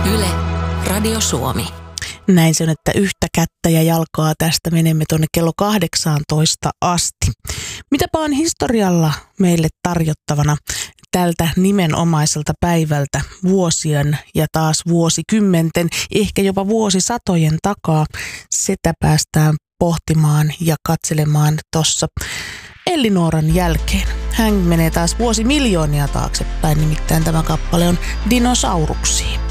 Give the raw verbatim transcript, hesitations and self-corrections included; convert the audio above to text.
Yle, Radio Suomi. Näin se on, että yhtä kättä ja jalkaa tästä menemme tuonne kello kahdeksantoista asti. Mitäpä on historialla meille tarjottavana tältä nimenomaiselta päivältä vuosien ja taas vuosikymmenten, ehkä jopa vuosisatojen takaa? Sitä päästään pohtimaan ja katselemaan tuossa Ellinooran jälkeen. Hän menee taas vuosimiljoonia taaksepäin, nimittäin tämä kappale on Dinosauruksiin.